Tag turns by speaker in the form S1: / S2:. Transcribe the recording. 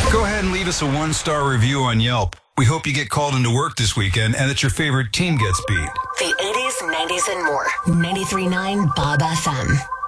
S1: Go ahead and leave us a 1-star review on Yelp. We hope you get called into work this weekend and that your favorite team gets beat.
S2: The 80s, 90s, and more. 93.9 Bob FM.